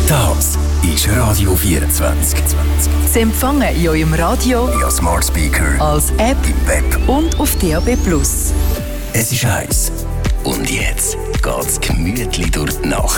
Das ist Radio 24. Sie empfangen in eurem Radio, via Smart Speaker, als App im Web und auf DAB+. Es ist heiß. Und jetzt geht's gemütlich durch die Nacht.